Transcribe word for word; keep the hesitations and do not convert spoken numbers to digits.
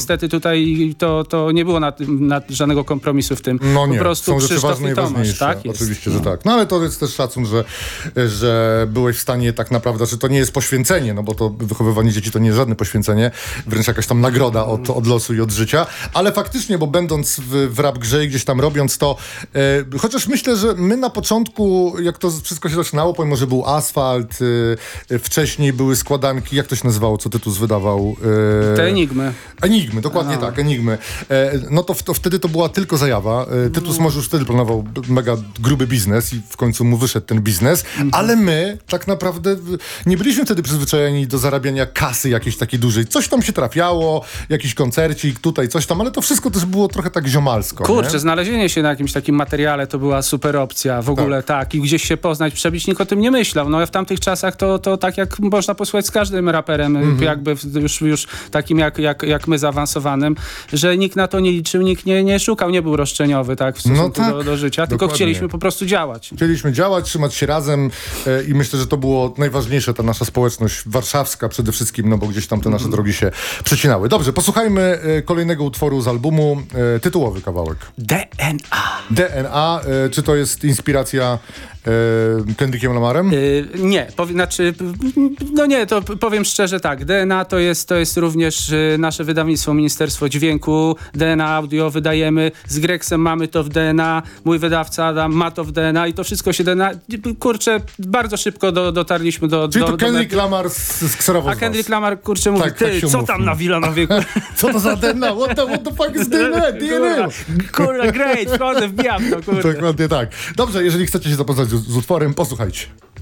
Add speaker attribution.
Speaker 1: niestety tutaj to, to nie było na, na żadnego kompromisu w tym.
Speaker 2: No nie,
Speaker 1: po prostu
Speaker 2: są rzeczy
Speaker 1: Krzysztof
Speaker 2: ważne i
Speaker 1: i Tomasz,
Speaker 2: ważniejsze.
Speaker 1: tak jest.
Speaker 2: Oczywiście, że tak. No ale to jest też szacun, że, że byłeś w stanie tak naprawdę, że to nie jest poświęcenie, no bo to wychowywanie dzieci to nie jest żadne poświęcenie, wręcz jakaś tam nagroda od, od losu i od życia, ale faktycznie, bo będąc w, w rap grze i gdzieś tam robiąc to, e, chociaż myślę, że my na początku, jak to wszystko się zaczynało, pomimo, że był asfalt, e, wcześniej były składanki, jak to się nazywało, co Tytus wydawał? E,
Speaker 1: Te Enigmy.
Speaker 2: Enigmy, dokładnie
Speaker 1: Aha.
Speaker 2: tak, Enigmy. E, no to, to wtedy to była tylko zajawa. E, Tytus może już wtedy planował mega gruby biznes i w końcu mu wyszedł ten biznes, mm-hmm. ale my tak naprawdę nie byliśmy wtedy przyzwyczajeni do zarabiania kasy jakiejś takiej dużej. Coś tam się trafiało, jakiś koncercik tutaj, coś tam, ale to wszystko też było trochę tak ziomalsko.
Speaker 1: Kurczę,
Speaker 2: nie?
Speaker 1: znalezienie się na jakimś takim materiale to była super opcja. W ogóle tak, tak. I gdzieś się poznać, przebić, nikt o tym nie myślał. No w tamtych czasach to, to tak jak można posłuchać z każdym raperem, mm-hmm. jakby już, już takim jak, jak, jak my zaawansowanym, że nikt na to nie liczył, nikt nie, nie szukał, nie był roszczeniowy tak, w stosunku no tak, do, do życia, tylko dokładnie. Chcieliśmy po prostu działać.
Speaker 2: Chcieliśmy działać, trzymać się razem e, i myślę, że to było najważniejsze, ta nasza społeczność warszawska przede wszystkim, no bo gdzieś tam te nasze mm. drogi się przecinały. Dobrze, posłuchajmy e, kolejnego utworu z albumu, e, tytułowy kawałek.
Speaker 1: D N A.
Speaker 2: D N A, e, czy to jest inspiracja e, Kendrickiem Lamarem?
Speaker 1: Yy, nie, powie, znaczy, no nie, to powiem szczerze tak, D N A to jest, to jest również y, nasze wydawnictwo, Ministerstwo Dźwięku, D N A Audio wydajemy, z Greksem mamy to w D N A, mój wydawca Adam ma to w D N A i to wszystko się D N A, kurczę, bardzo szybko do, dotarliśmy do...
Speaker 2: Czyli
Speaker 1: do,
Speaker 2: to Kendrick do... Lamar z, z Kserowo.
Speaker 1: A Kendrick Lamar, kurczę, mówi,
Speaker 2: tak,
Speaker 1: ty,
Speaker 2: tak
Speaker 1: co
Speaker 2: mówi.
Speaker 1: tam na Wilanowie?
Speaker 2: Co to za D N A? What the, what the fuck is D N A? D N A?
Speaker 1: Kurwa, great, wchodzę, wbijam to, kurwa.
Speaker 2: Dokładnie tak. Dobrze, jeżeli chcecie się zapoznać z, z utworem, posłuchajcie.